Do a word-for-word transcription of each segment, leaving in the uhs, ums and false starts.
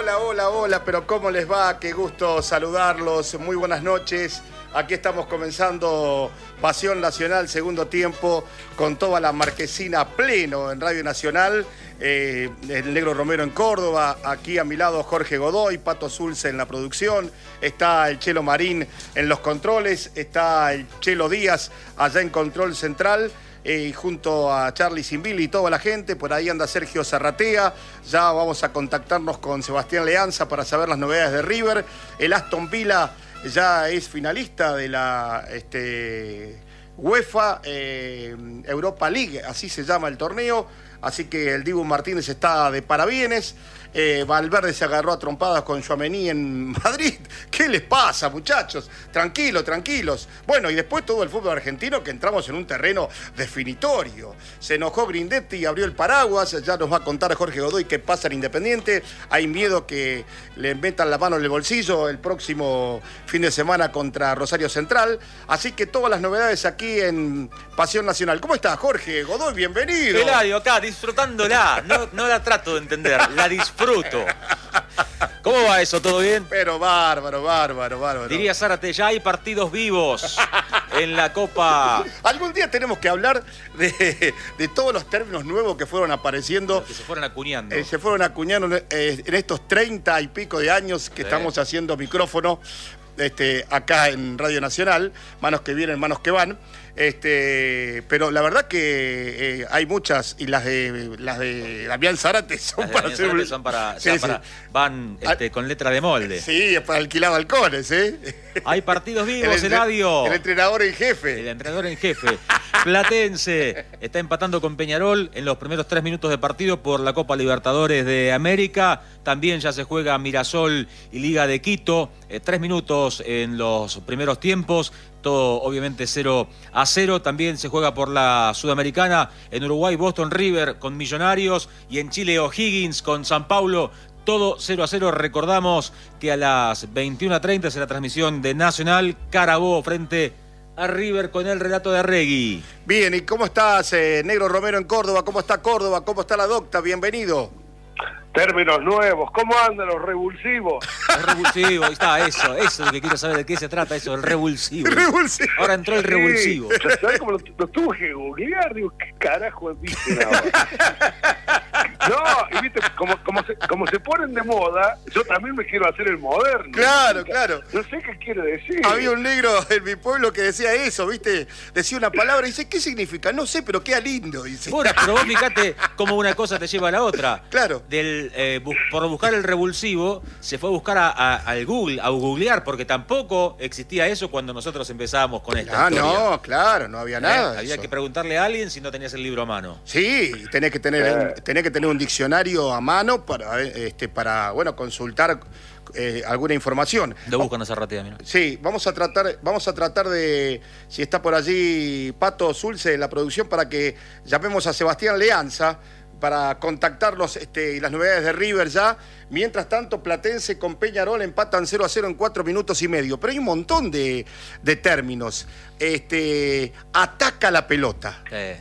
Hola, hola, hola, pero ¿cómo les va? Qué gusto saludarlos, muy buenas noches. Aquí estamos comenzando Pasión Nacional, segundo tiempo, con toda la marquesina a pleno en Radio Nacional. Eh, el Negro Romero en Córdoba, aquí a mi lado Jorge Godoy, Pato Zulce en la producción, está el Chelo Marín en los controles, está el Chelo Díaz allá en Control Central. Eh, junto a Charlie Simbilli y toda la gente, por ahí anda Sergio Zarratea, ya vamos a contactarnos con Sebastián Leanza para saber las novedades de River. El Aston Villa ya es finalista de la este, UEFA eh, Europa League, así se llama el torneo, así que el Dibu Martínez está de parabienes. Eh, Valverde se agarró a trompadas con Tchouaméni en Madrid. ¿Qué les pasa, muchachos? Tranquilos, tranquilos. Bueno, y después todo el fútbol argentino, que entramos en un terreno definitorio. Se enojó Grindetti y abrió el paraguas. Ya nos va a contar Jorge Godoy qué pasa en Independiente. Hay miedo que le metan la mano en el bolsillo el próximo fin de semana contra Rosario Central. Así que todas las novedades aquí en Pasión Nacional. ¿Cómo estás, Jorge Godoy? Bienvenido. Eladio, acá, disfrutándola. No, no la trato de entender, la disfruto. ¿Cómo va eso? ¿Todo bien? Pero bárbaro, bárbaro, bárbaro. Diría Zárate, ya hay partidos vivos en la Copa. Algún día tenemos que hablar de, de todos los términos nuevos que fueron apareciendo. Que se fueron acuñando. Eh, se fueron acuñando eh, en estos treinta y pico de años que sí. Estamos haciendo micrófono este, acá en Radio Nacional. Manos que vienen, manos que van. Este, pero la verdad que eh, hay muchas, y las de las de Damián Zárate son las de para hacer hacer... son para, sí, sí. para van este, con letra de molde. Sí, es para alquilar balcones, ¿eh? Hay partidos vivos, el, entre, Eladio. El entrenador en jefe. El entrenador en jefe. Platense está empatando con Peñarol en los primeros tres minutos de partido por la Copa Libertadores de América. También ya se juega Mirasol y Liga de Quito. Eh, tres minutos en los primeros tiempos. Todo obviamente cero a cero. También se juega por la Sudamericana. En Uruguay, Boston River con Millonarios. Y en Chile, O'Higgins con San Paulo. Todo cero a cero. Recordamos que a las veintiuna treinta es la transmisión de Nacional. Carabobo frente a River con el relato de Arregui. Bien, ¿y cómo estás, eh, Negro Romero en Córdoba? ¿Cómo está Córdoba? ¿Cómo está la docta? Bienvenido. Términos nuevos, ¿cómo andan los revulsivos? El revulsivo, ahí está, eso, eso es lo que quiero saber de qué se trata, eso, el revulsivo. Revulsivo. Ahora entró el revulsivo. Sí, ¿sabes cómo lo, lo tuve que googlear? Digo, ¿qué carajo dicen ahora? No, y viste, como, como, se, como se ponen de moda, yo también me quiero hacer el moderno. Claro, claro. No sé qué quiere decir. Había un negro en mi pueblo que decía eso, ¿viste? Decía una palabra y dice, ¿qué significa? No sé, pero queda lindo, dice. Bueno, pero vos fijate cómo una cosa te lleva a la otra. Claro. Del, eh, bu por buscar el revulsivo, se fue a buscar a, a, al Google, a googlear, porque tampoco existía eso cuando nosotros empezábamos con esta Ah, historia. no, claro, no había nada. Eh, había eso. que preguntarle a alguien si no tenías el libro a mano. Sí, tenés que tener, Eh. tenés que tener un diccionario a mano para, este, para bueno, consultar eh, alguna información. Lo busco en esa ratea, mira. Sí, vamos a tratar, vamos a tratar de, si está por allí Pato Zulce en la producción, para que llamemos a Sebastián Leanza para contactarnos este, y las novedades de River ya. Mientras tanto, Platense con Peñarol empatan cero a cero en cuatro minutos y medio. Pero hay un montón de, de términos. Este, ataca la pelota. Eh,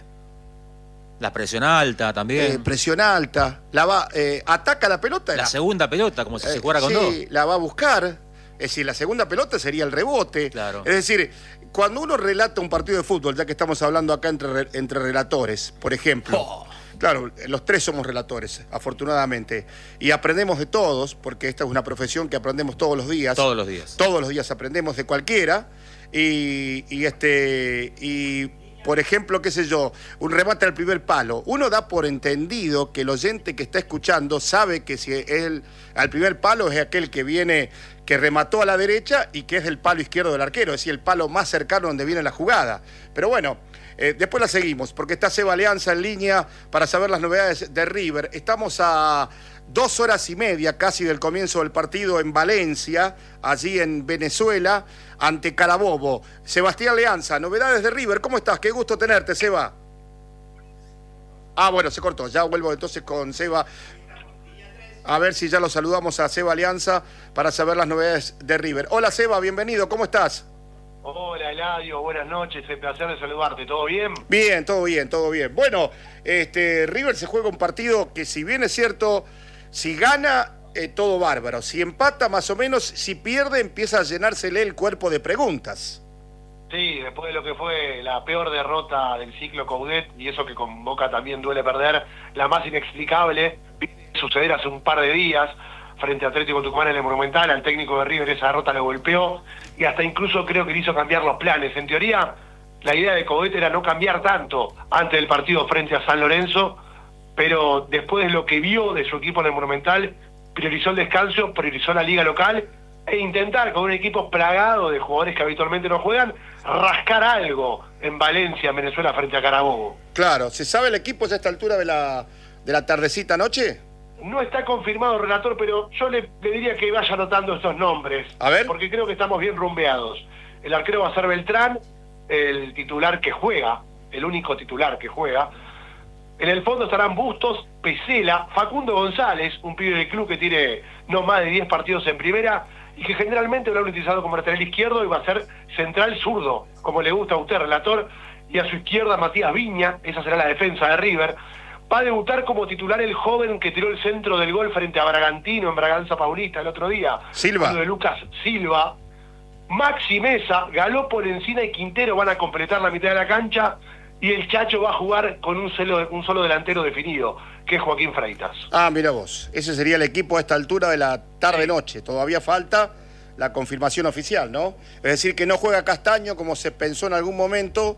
la presión alta también. Eh, presión alta. La va, eh, ataca la pelota. La la, segunda pelota, como si eh, se jugara con sí, dos. la va a buscar. Es decir, la segunda pelota sería el rebote. Claro. Es decir, cuando uno relata un partido de fútbol, ya que estamos hablando acá entre, entre relatores, por ejemplo... Oh. Claro, los tres somos relatores, afortunadamente. Y aprendemos de todos, porque esta es una profesión que aprendemos todos los días. Todos los días. Todos los días aprendemos de cualquiera. Y, y este... Y, por ejemplo, qué sé yo, un remate al primer palo. Uno da por entendido que el oyente que está escuchando sabe que si él al primer palo es aquel que viene, que remató a la derecha y que es el palo izquierdo del arquero, es decir, el palo más cercano donde viene la jugada. Pero bueno, eh, después la seguimos, porque está Seba Leanza en línea para saber las novedades de River. Estamos a dos horas y media casi del comienzo del partido en Valencia, allí en Venezuela, ante Carabobo. Sebastián Leanza, novedades de River. ¿Cómo estás? Qué gusto tenerte, Seba. Ah, bueno, se cortó. Ya vuelvo entonces con Seba. A ver si ya lo saludamos a Seba Leanza para saber las novedades de River. Hola, Seba, bienvenido. ¿Cómo estás? Hola, Eladio, buenas noches, el placer de saludarte, ¿todo bien? Bien, todo bien, todo bien. Bueno, este, River se juega un partido que, si bien es cierto, si gana, eh, todo bárbaro. Si empata, más o menos, si pierde, empieza a llenársele el cuerpo de preguntas. Sí, después de lo que fue la peor derrota del ciclo Coudet, y eso que con Boca también duele perder, la más inexplicable, viene a suceder hace un par de días, frente a Atlético Tucumán en el Monumental, al técnico de River esa derrota lo golpeó, y hasta incluso creo que le hizo cambiar los planes. En teoría, la idea de Coudet era no cambiar tanto antes del partido frente a San Lorenzo, pero después de lo que vio de su equipo en el Monumental, priorizó el descanso, priorizó la liga local, e intentar con un equipo plagado de jugadores que habitualmente no juegan, rascar algo en Valencia, en Venezuela, frente a Carabobo. Claro, ¿se sabe el equipo ya a esta altura de la, de la tardecita noche? No está confirmado, relator, pero yo le, le diría que vaya anotando estos nombres. A ver. Porque creo que estamos bien rumbeados. El arquero va a ser Beltrán, el titular que juega, el único titular que juega. En el fondo estarán Bustos, Pesela, Facundo González, un pibe del club que tiene no más de diez partidos en primera, y que generalmente lo han utilizado como lateral izquierdo y va a ser central zurdo, como le gusta a usted, relator, y a su izquierda Matías Viña, esa será la defensa de River. Va a debutar como titular el joven que tiró el centro del gol frente a Bragantino en Braganza Paulista el otro día. Silva. De Lucas Silva. Maxi Mesa, Galopo, Encina y Quintero van a completar la mitad de la cancha, y el Chacho va a jugar con un solo, un solo delantero definido, que es Joaquín Freitas. Ah, mira vos, ese sería el equipo a esta altura de la tarde-noche. Todavía falta la confirmación oficial, ¿no? Es decir, que no juega Castaño como se pensó en algún momento,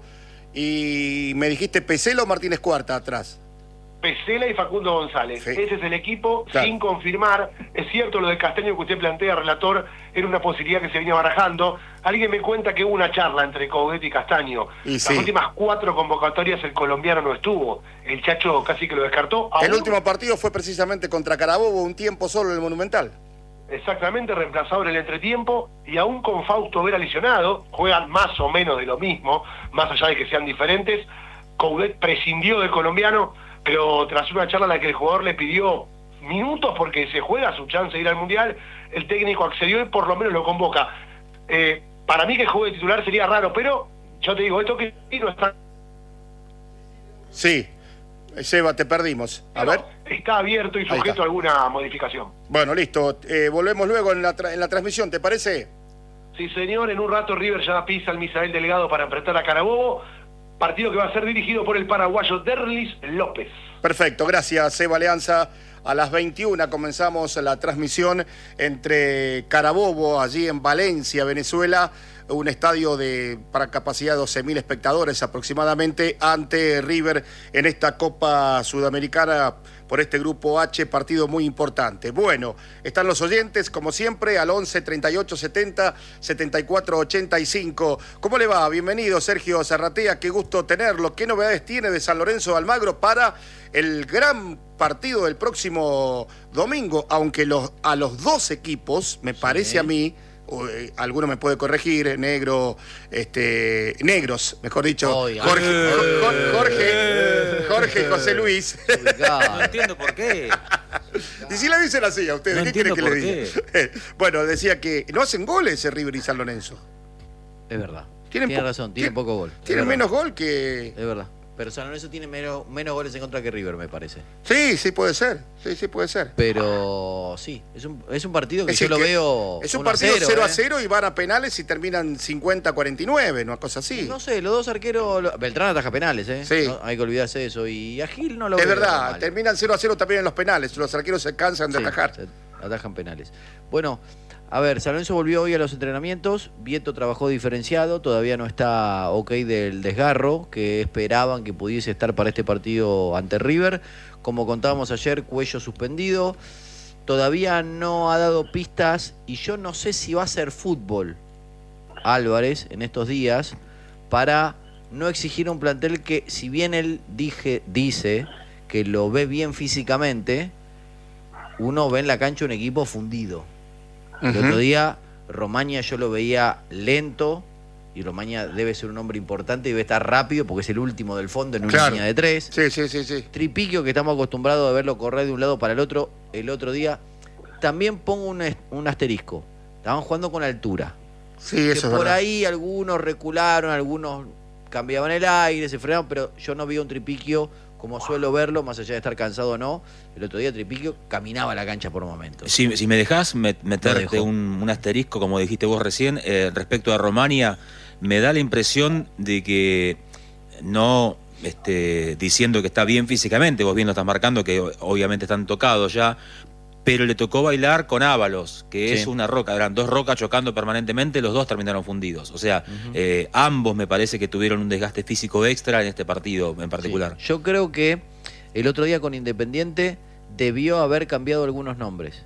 y me dijiste Pesela o Martínez Cuarta atrás. Pesela y Facundo González. Sí. Ese es el equipo, Claro. sin confirmar. Es cierto lo de Castaño que usted plantea, relator, era una posibilidad que se venía barajando. Alguien me cuenta que hubo una charla entre Coudet y Castaño. Y Las sí. últimas cuatro convocatorias el colombiano no estuvo. El Chacho casi que lo descartó. El Aún, último partido fue precisamente contra Carabobo, un tiempo solo en el Monumental. exactamente, reemplazado en el entretiempo, y aún con Fausto Vera lesionado, juegan más o menos de lo mismo, más allá de que sean diferentes. Coudet prescindió del colombiano, pero tras una charla en la que el jugador le pidió minutos porque se juega su chance de ir al Mundial, el técnico accedió y por lo menos lo convoca. Eh, para mí que juegue titular sería raro, pero yo te digo, esto que no está... Sí, Seba, te perdimos. A ver. Está abierto y Ahí sujeto está. a alguna modificación. Bueno, listo. Eh, volvemos luego en la, tra- en la transmisión, ¿te parece? Sí, señor, en un rato River ya pisa al Misael Delgado para enfrentar a Carabobo, partido que va a ser dirigido por el paraguayo Derlis López. Perfecto, gracias, Seba Alianza. A las veintiuna comenzamos la transmisión entre Carabobo, allí en Valencia, Venezuela, un estadio de para capacidad de doce mil espectadores aproximadamente, ante River en esta Copa Sudamericana por este Grupo H, partido muy importante. Bueno, están los oyentes, como siempre, al once, treinta y ocho, setenta, setenta y cuatro, ochenta y cinco. ¿Cómo le va? Bienvenido, Sergio Zarratea, qué gusto tenerlo. ¿Qué novedades tiene de San Lorenzo de Almagro para el gran partido del próximo domingo? Aunque los, a los dos equipos, me parece Sí. a mí, o, eh, alguno me puede corregir, negro, este, negros, mejor dicho, Oiga. Jorge, Eh. Jorge, Jorge, Jorge y José Luis. No Ubicado. entiendo por qué. Y si la dicen así a ustedes, No ¿qué quieren que entiendo le por diga? Bueno, decía que no hacen goles ese River y San Lorenzo. Es verdad. Tienen Tiene po- razón, tiene tien- poco gol. Tienen Es menos verdad. gol que... Es verdad. Pero San Lorenzo tiene menos, menos goles en contra que River, me parece. Sí, sí puede ser. Sí, sí puede ser. Pero sí, es un, es un partido que Es yo decir, lo que veo. Es un uno a partido cero a ¿eh? cero y van a penales y terminan cincuenta a cuarenta y nueve, una cosa así. No sé, los dos arqueros. lo- Beltrán ataja penales, ¿eh? Sí. No, hay que olvidarse de eso. Y a Gil no lo Es veo tan verdad, mal. terminan cero a cero también en los penales. Los arqueros se cansan de Sí, atajar. se atajan penales. Bueno, a ver, San Lorenzo volvió hoy a los entrenamientos. Vieto trabajó diferenciado. Todavía no está ok del desgarro que esperaban que pudiese estar para este partido ante River. Como contábamos ayer, cuello suspendido. Todavía no ha dado pistas y yo no sé si va a ser fútbol Álvarez en estos días para no exigir un plantel que, si bien él dije, dice que lo ve bien físicamente, uno ve en la cancha un equipo fundido. El Ujú. otro día, Romaña yo lo veía lento, y Romaña debe ser un hombre importante y debe estar rápido porque es el último del fondo en una Claro. línea de tres. Sí, sí, sí, sí. Tripiquio, que estamos acostumbrados a verlo correr de un lado para el otro, el otro día. También pongo un, est- un asterisco. Estaban jugando con altura. Sí, Que eso es por verdad. ahí algunos recularon, algunos cambiaban el aire, se frenaron, pero yo no vi a un Tripiquio como suelo verlo, más allá de estar cansado o no, el otro día Tripiquio caminaba la cancha por momentos. Si, si me dejás met, meterte un, un asterisco, como dijiste vos recién, eh, respecto a Romania, me da la impresión de que no este, diciendo que está bien físicamente, vos bien lo estás marcando, que obviamente están tocados ya, pero le tocó bailar con Ábalos, que es sí. una roca, eran dos rocas chocando permanentemente, los dos terminaron fundidos. O sea, uh-huh. eh, ambos me parece que tuvieron un desgaste físico extra en este partido en particular. Sí. Yo creo que el otro día con Independiente debió haber cambiado algunos nombres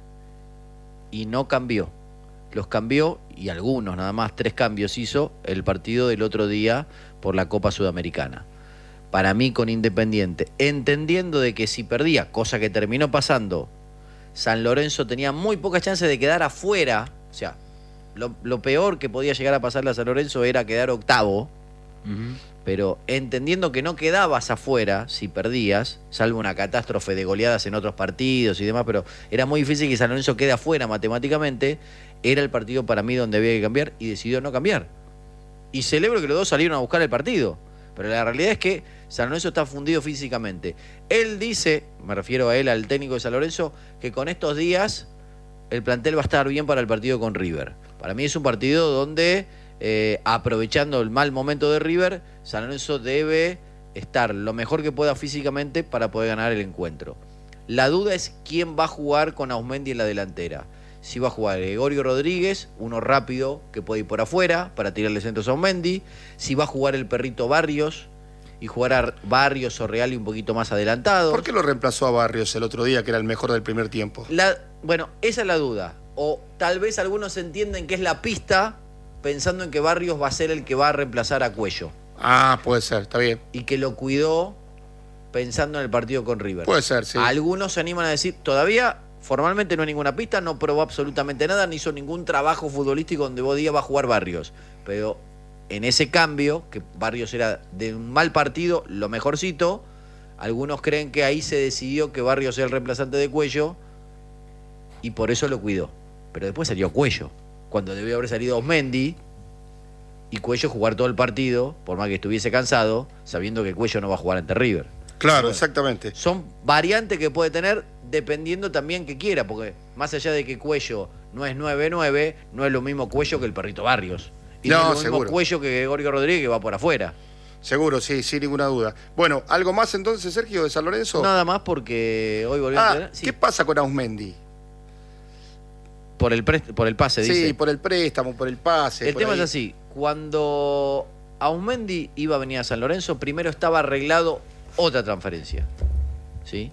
y no cambió. Los cambió, y algunos nada más, tres cambios hizo el partido del otro día por la Copa Sudamericana. Para mí con Independiente, entendiendo de que si perdía, cosa que terminó pasando, San Lorenzo tenía muy pocas chances de quedar afuera. O sea, lo, lo peor que podía llegar a pasarle a San Lorenzo era quedar octavo. Uh-huh. Pero entendiendo que no quedabas afuera si perdías, salvo una catástrofe de goleadas en otros partidos y demás, pero era muy difícil que San Lorenzo quede afuera matemáticamente. Era el partido para mí donde había que cambiar y decidió no cambiar. Y celebro que los dos salieron a buscar el partido. Pero la realidad es que San Lorenzo está fundido físicamente. Él dice, me refiero a él, al técnico de San Lorenzo, que con estos días el plantel va a estar bien para el partido con River. Para mí es un partido donde, eh, aprovechando el mal momento de River, San Lorenzo debe estar lo mejor que pueda físicamente para poder ganar el encuentro. La duda es quién va a jugar con Auzmendi en la delantera. Si va a jugar Gregorio Rodríguez, uno rápido que puede ir por afuera para tirarle centros a Auzmendi. Si va a jugar el Perrito Barrios y jugar a Barrios o Real y un poquito más adelantado. ¿Por qué lo reemplazó a Barrios el otro día, que era el mejor del primer tiempo? La, bueno, esa es la duda. O tal vez algunos entienden que es la pista pensando en que Barrios va a ser el que va a reemplazar a Cuello. Ah, puede ser, está bien. Y que lo cuidó pensando en el partido con River. Puede ser, sí. Algunos se animan a decir, todavía formalmente no hay ninguna pista, no probó absolutamente nada, ni hizo ningún trabajo futbolístico donde vos digas va a jugar Barrios. Pero en ese cambio, que Barrios era de un mal partido, lo mejorcito, algunos creen que ahí se decidió que Barrios sea el reemplazante de Cuello y por eso lo cuidó. Pero después salió Cuello, cuando debió haber salido Auzmendi y Cuello jugar todo el partido, por más que estuviese cansado, sabiendo que Cuello no va a jugar ante River. Claro, bueno, exactamente. Son variantes que puede tener dependiendo también que quiera, porque más allá de que Cuello no es nueve nueve, no es lo mismo Cuello que el Perrito Barrios. Y no, no es lo mismo seguro. Cuello que Gregorio Rodríguez, que va por afuera. Seguro, sí, sin ninguna duda. Bueno, ¿algo más entonces, Sergio, de San Lorenzo? Nada más porque hoy volvió ah, a tener... Sí. ¿Qué pasa con Auzmendi? Por el, pre... por el pase, sí, dice. Sí, por el préstamo, por el pase. El tema ahí. Es así, cuando Auzmendi iba a venir a San Lorenzo, primero estaba arreglado otra transferencia, ¿sí?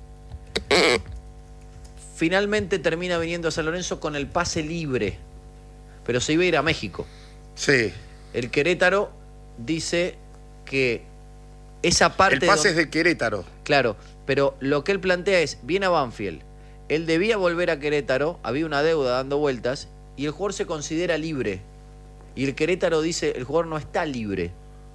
Finalmente termina viniendo a San Lorenzo con el pase libre, pero se iba a ir a México. Sí. El Querétaro dice que esa parte... El pase donde, es de Querétaro. Claro, pero lo que él plantea es, viene a Banfield, él debía volver a Querétaro, había una deuda dando vueltas, y el jugador se considera libre. Y el Querétaro dice, el jugador no está libre.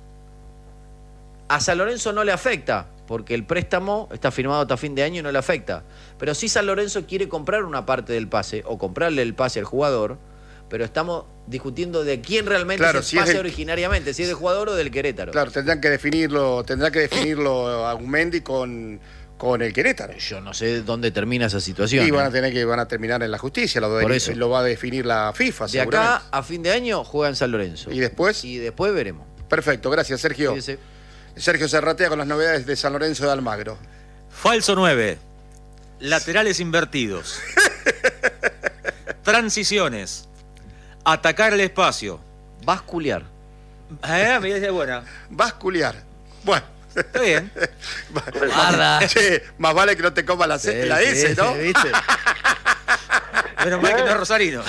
A San Lorenzo no le afecta, porque el préstamo está firmado hasta fin de año y no le afecta. Pero sí San Lorenzo quiere comprar una parte del pase, o comprarle el pase al jugador, pero estamos discutiendo de quién realmente claro, es el si pase es del... originariamente, si es del jugador o del Querétaro. Claro, tendrán que definirlo, tendrá que definirlo Auzmendi con, con el Querétaro. Yo no sé dónde termina esa situación. Y van ¿eh? a tener que van a terminar en la justicia, lo, Por eso. lo va a definir la FIFA. De acá a fin de año juega en San Lorenzo. ¿Y después? Y después veremos. Perfecto, gracias, Sergio. Fíjese. Sergio Serratea con las novedades de San Lorenzo de Almagro. Falso nueve. Laterales invertidos. Transiciones. Atacar el espacio. Basculiar. Eh, me dice buena. Basculiar. Bueno. Está bien. Guarda. Che, más vale que no te comas la, sí, la sí, S, ¿no? Sí, ¿viste? Menos mal que no es rosarino.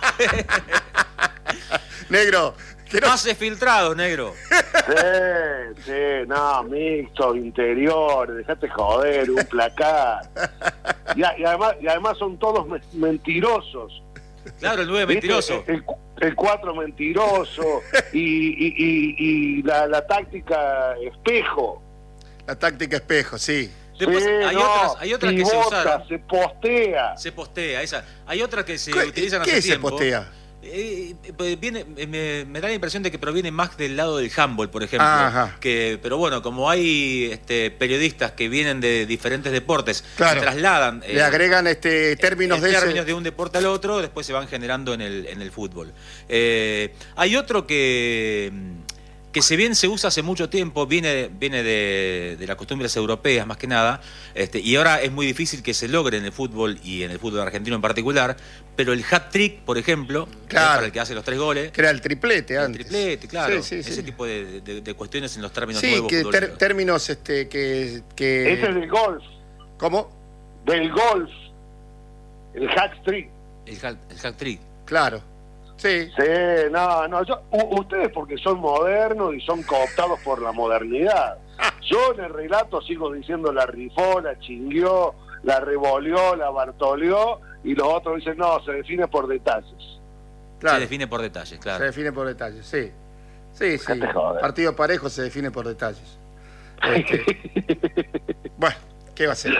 Negro. No... Pases filtrados, negro. Sí, sí, no, mixto, interior, dejate joder, un placar. Y, y, además, y además son todos me mentirosos. Claro, el nueve mentiroso. El, el cuatro mentiroso y, y, y, y la, la táctica espejo. La táctica espejo, sí. Después sí, hay, no, otras, hay otras que pivota, se usaron. se postea. Se postea, esa. Hay otras que se ¿Qué, utilizan ¿qué hace se tiempo. postea? Eh, eh, viene, eh, me, me da la impresión de que proviene más del lado del handball, por ejemplo. Ajá. Que, pero bueno, como hay este, periodistas que vienen de diferentes deportes, Claro. se trasladan. Le eh, agregan este términos en de ese- términos de un deporte al otro, después se van generando en el, en el fútbol. Eh, hay otro que, que si bien se usa hace mucho tiempo, viene, viene de, de las costumbres europeas más que nada, este, y ahora es muy difícil que se logre en el fútbol y en el fútbol argentino en particular, pero el hat-trick, por ejemplo, Claro. es para el que hace los tres goles, que era el triplete el antes. triplete, claro, Sí, sí, sí. ese tipo de, de- de cuestiones en los términos Sí, nuevos que ter- futboleros. términos este, que... que... Ese es del golf, ¿Cómo? del golf, el hack trick. El hat- el hat-trick. Claro. Sí. Sí, no, no, yo, u- ustedes porque son modernos y son cooptados por la modernidad. Yo en el relato sigo diciendo la rifó, la chingueó, la revoleó, la bartoleó, y los otros dicen, no, se define por detalles. Claro. Se define por detalles, claro. Se define por detalles, sí. Sí, sí. Dejate joder. Partido parejo se define por detalles. Este, bueno, ¿qué va a ser?